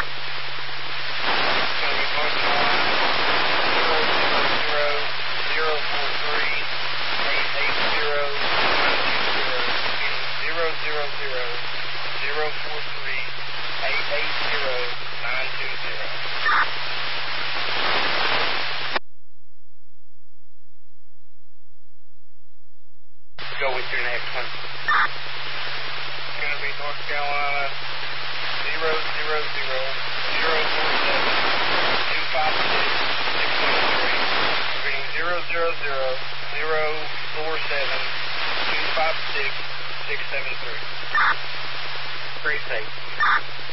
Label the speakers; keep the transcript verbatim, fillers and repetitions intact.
Speaker 1: Go with your next one. It's going to be North Carolina zero zero zero zero four seven two five six six seven three. Reading zero zero zero zero four seven two five six six seven three. Pretty safe.